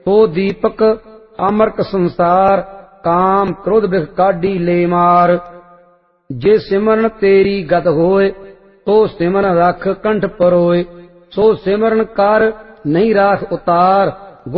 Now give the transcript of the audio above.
सो दीपक अमरक संसार, काम क्रोध बिख काढ़ी ले मार। जे सिमरन तेरी गत होए, तो सिमरन रख कंठ परोए। सो सिमरन कर नहीं राख उतार,